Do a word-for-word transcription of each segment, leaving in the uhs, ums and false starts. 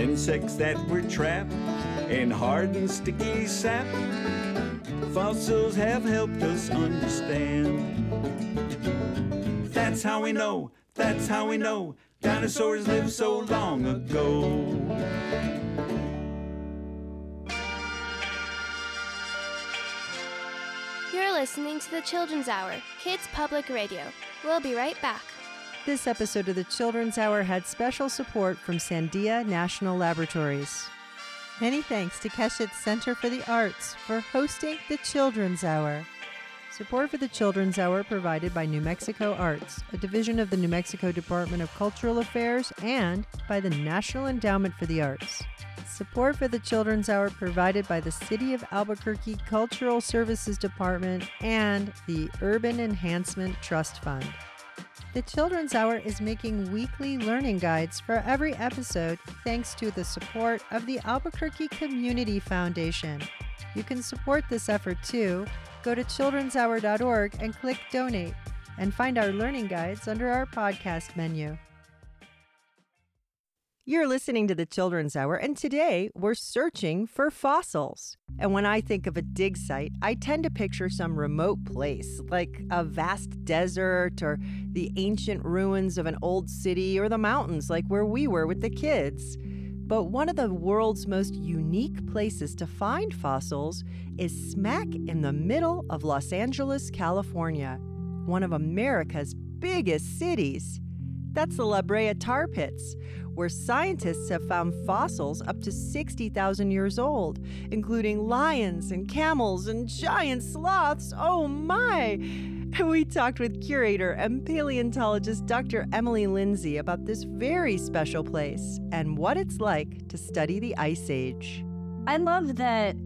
insects that were trapped in hard and sticky sap. Fossils have helped us understand. That's how we know, that's how we know dinosaurs lived so long ago. You're listening to the Children's Hour, Kids Public Radio. We'll be right back. This episode of the Children's Hour had special support from Sandia National Laboratories. Many thanks to Keshet Center for the Arts for hosting the Children's Hour. Support for the Children's Hour provided by New Mexico Arts, a division of the New Mexico Department of Cultural Affairs, and by the National Endowment for the Arts. Support for the Children's Hour provided by the City of Albuquerque Cultural Services Department and the Urban Enhancement Trust Fund. The Children's Hour is making weekly learning guides for every episode thanks to the support of the Albuquerque Community Foundation. You can support this effort too. Go to children's hour dot org and click Donate, and find our learning guides under our podcast menu. You're listening to the Children's Hour, and today we're searching for fossils. And when I think of a dig site, I tend to picture some remote place, like a vast desert or the ancient ruins of an old city or the mountains like where we were with the kids. But one of the world's most unique places to find fossils is smack in the middle of Los Angeles, California, one of America's biggest cities. That's the La Brea Tar Pits, where scientists have found fossils up to sixty thousand years old, including lions and camels and giant sloths. Oh my! We talked with curator and paleontologist Doctor Emily Lindsay about this very special place and what it's like to study the Ice Age. I love that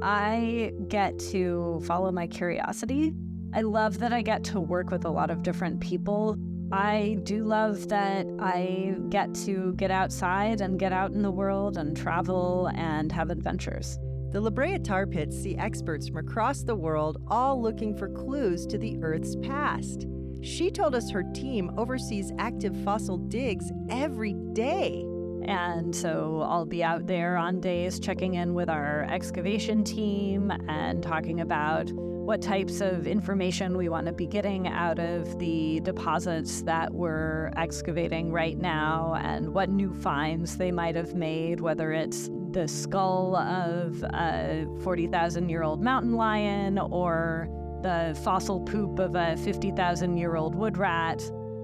I get to follow my curiosity. I love that I get to work with a lot of different people. I do love that I get to get outside and get out in the world and travel and have adventures. The La Brea Tar Pits see experts from across the world all looking for clues to the Earth's past. She told us her team oversees active fossil digs every day. And so I'll be out there on days checking in with our excavation team and talking about what types of information we want to be getting out of the deposits that we're excavating right now and what new finds they might have made, whether it's the skull of a forty thousand year old mountain lion or the fossil poop of a fifty thousand year old wood rat,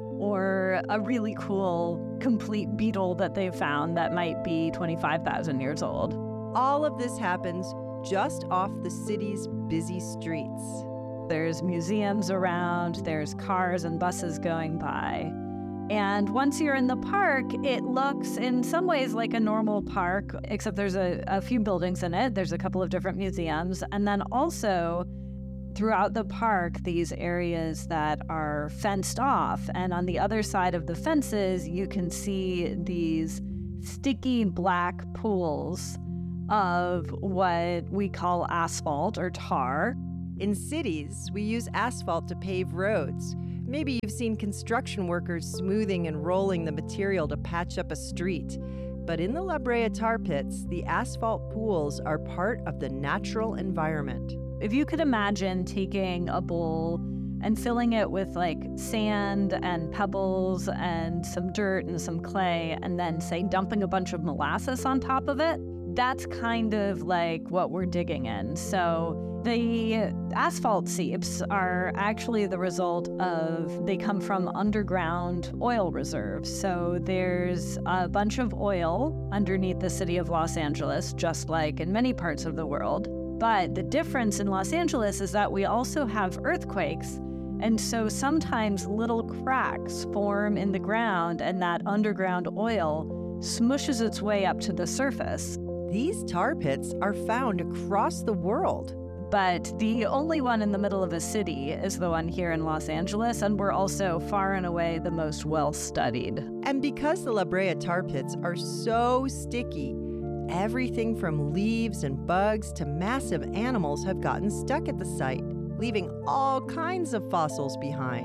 or a really cool complete beetle that they found that might be twenty-five thousand years old. All of this happens just off the city's busy streets. There's museums around, there's cars and buses going by. And once you're in the park, it looks in some ways like a normal park, except there's a, a few buildings in it. There's a couple of different museums. And then also throughout the park, these areas that are fenced off. And on the other side of the fences, you can see these sticky black pools of what we call asphalt or tar. In cities, we use asphalt to pave roads. Maybe you've seen construction workers smoothing and rolling the material to patch up a street. But in the La Brea Tar Pits, the asphalt pools are part of the natural environment. If you could imagine taking a bowl and filling it with like sand and pebbles and some dirt and some clay, and then say dumping a bunch of molasses on top of it, that's kind of like what we're digging in. So the asphalt seeps are actually the result of, they come from underground oil reserves. So there's a bunch of oil underneath the city of Los Angeles, just like in many parts of the world. But the difference in Los Angeles is that we also have earthquakes. And so sometimes little cracks form in the ground and that underground oil smushes its way up to the surface. These tar pits are found across the world. But the only one in the middle of a city is the one here in Los Angeles, and we're also far and away the most well-studied. And because the La Brea Tar Pits are so sticky, everything from leaves and bugs to massive animals have gotten stuck at the site, leaving all kinds of fossils behind.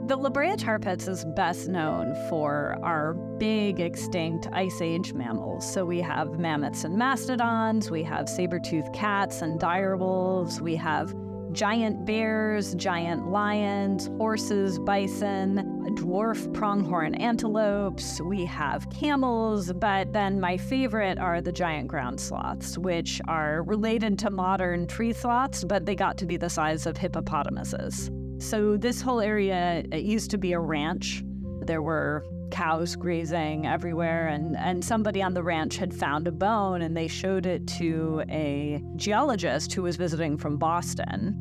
The La Brea Tar Pits is best known for our big extinct Ice Age mammals. So we have mammoths and mastodons, we have saber-toothed cats and direwolves, we have giant bears, giant lions, horses, bison, dwarf pronghorn antelopes, we have camels, but then my favorite are the giant ground sloths, which are related to modern tree sloths, but they got to be the size of hippopotamuses. So this whole area, it used to be a ranch. There were cows grazing everywhere, and, and somebody on the ranch had found a bone, and they showed it to a geologist who was visiting from Boston.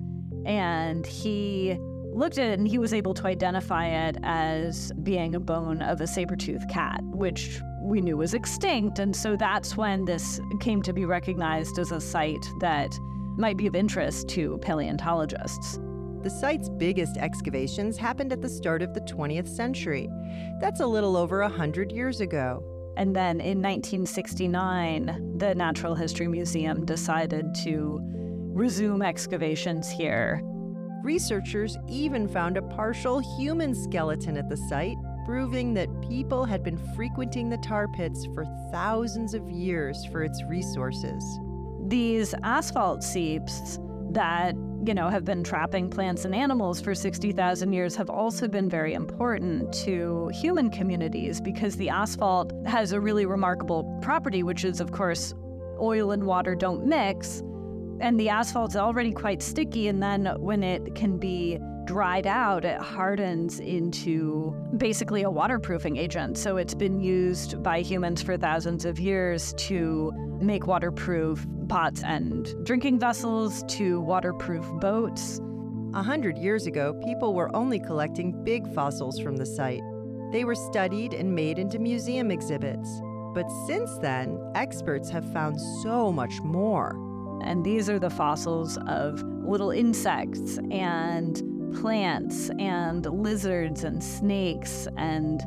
And he looked at it, and he was able to identify it as being a bone of a saber-toothed cat, which we knew was extinct. And so that's when this came to be recognized as a site that might be of interest to paleontologists. The site's biggest excavations happened at the start of the twentieth century. That's a little over one hundred years ago. And then in nineteen sixty-nine, the Natural History Museum decided to resume excavations here. Researchers even found a partial human skeleton at the site, proving that people had been frequenting the tar pits for thousands of years for its resources. These asphalt seeps that, you know, have been trapping plants and animals for sixty thousand years have also been very important to human communities because the asphalt has a really remarkable property, which is, of course, oil and water don't mix. And the asphalt's already quite sticky, and then when it can be dried out, it hardens into basically a waterproofing agent. So it's been used by humans for thousands of years to make waterproof pots and drinking vessels, to waterproof boats. A hundred years ago, people were only collecting big fossils from the site. They were studied and made into museum exhibits. But since then, experts have found so much more. And these are the fossils of little insects and plants and lizards and snakes and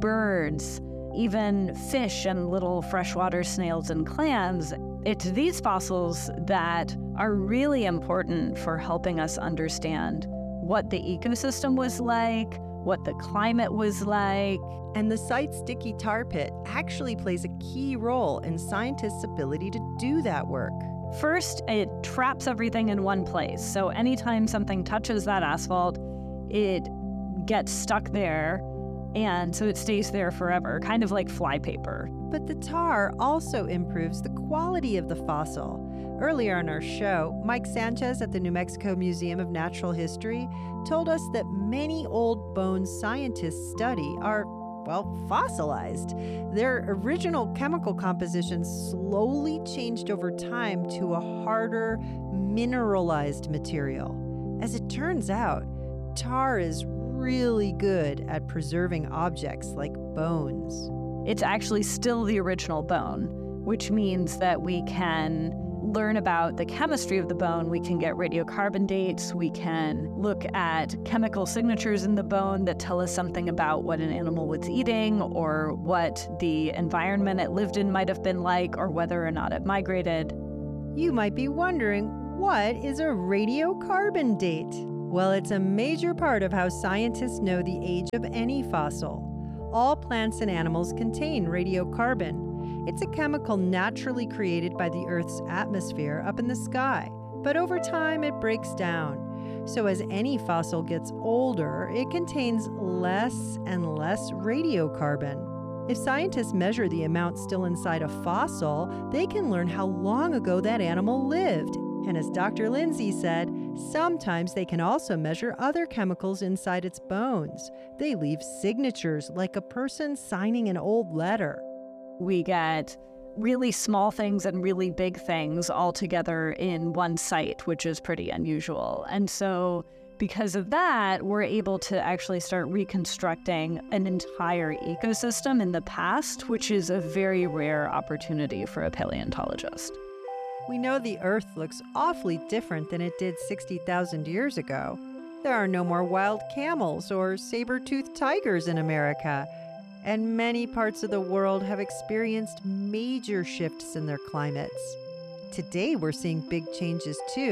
birds, even fish and little freshwater snails and clams. It's these fossils that are really important for helping us understand what the ecosystem was like, what the climate was like. And the site's sticky tar pit actually plays a key role in scientists' ability to do that work. First, it traps everything in one place. So anytime something touches that asphalt, it gets stuck there, and so it stays there forever, kind of like flypaper. But the tar also improves the quality of the fossil. Earlier in our show, Mike Sanchez at the New Mexico Museum of Natural History told us that many old bones scientists study are, well, fossilized. Their original chemical composition slowly changed over time to a harder, mineralized material. As it turns out, tar is really good at preserving objects like bones. It's actually still the original bone, which means that we can learn about the chemistry of the bone. We can get radiocarbon dates. We can look at chemical signatures in the bone that tell us something about what an animal was eating or what the environment it lived in might have been like or whether or not it migrated. You might be wondering, what is a radiocarbon date? Well, it's a major part of how scientists know the age of any fossil. All plants and animals contain radiocarbon. It's a chemical naturally created by the Earth's atmosphere up in the sky, but over time it breaks down. So as any fossil gets older, it contains less and less radiocarbon. If scientists measure the amount still inside a fossil, they can learn how long ago that animal lived. And as Doctor Lindsay said, sometimes they can also measure other chemicals inside its bones. They leave signatures like a person signing an old letter. We get really small things and really big things all together in one site, which is pretty unusual. And so because of that, we're able to actually start reconstructing an entire ecosystem in the past, which is a very rare opportunity for a paleontologist. We know the Earth looks awfully different than it did sixty thousand years ago. There are no more wild camels or saber-toothed tigers in America. And many parts of the world have experienced major shifts in their climates. Today we're seeing big changes too,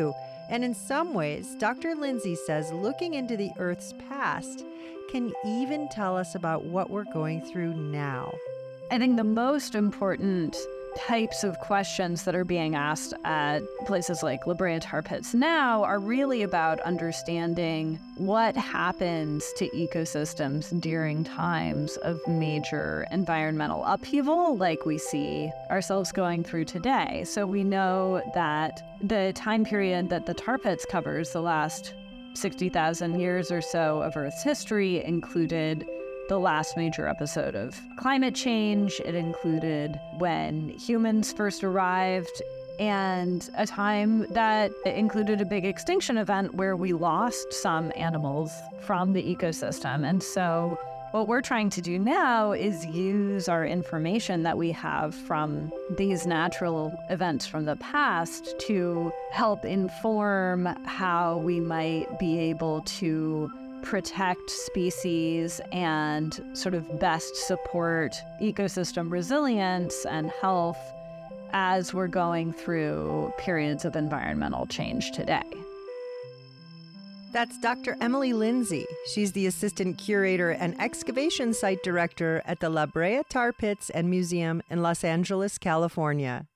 And in some ways, Doctor Lindsay says looking into the Earth's past can even tell us about what we're going through now. I think the most important types of questions that are being asked at places like La Brea Tar Pits now are really about understanding what happens to ecosystems during times of major environmental upheaval like we see ourselves going through today. So we know that the time period that the tar pits covers, the last sixty thousand years or so of Earth's history, included the last major episode of climate change. It included when humans first arrived, and a time that included a big extinction event where we lost some animals from the ecosystem. And so what we're trying to do now is use our information that we have from these natural events from the past to help inform how we might be able to protect species and sort of best support ecosystem resilience and health as we're going through periods of environmental change today. That's Doctor Emily Lindsay. She's the assistant curator and excavation site director at the La Brea Tar Pits and Museum in Los Angeles, California.